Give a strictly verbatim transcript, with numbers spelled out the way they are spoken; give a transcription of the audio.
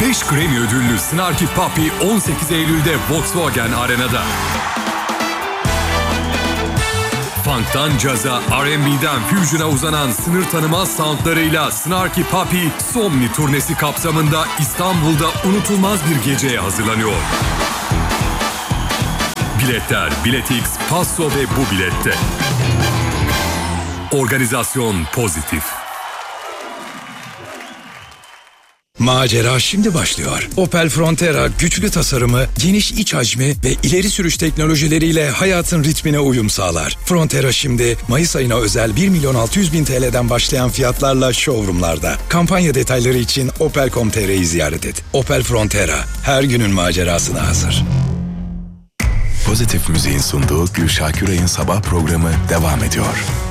beş Grammy ödüllü Snarky Puppy on sekiz Eylül'de Volkswagen Arena'da. Funk'tan caza, R and B'den fusion'a uzanan sınır tanımaz soundlarıyla Snarky Puppy Somni turnesi kapsamında İstanbul'da unutulmaz bir geceye hazırlanıyor. Biletler Biletix, Passo ve Bu Bilet'te. Organizasyon Pozitif. Macera şimdi başlıyor. Opel Frontera güçlü tasarımı, geniş iç hacmi ve ileri sürüş teknolojileriyle hayatın ritmine uyum sağlar. Frontera şimdi Mayıs ayına özel bir milyon altı yüz bin T L'den başlayan fiyatlarla showroomlarda. Kampanya detayları için opel nokta com nokta tr'yi ziyaret et. Opel Frontera, her günün macerasına hazır. Pozitif Müziğin sunduğu Gülşah Güray'ın sabah programı devam ediyor.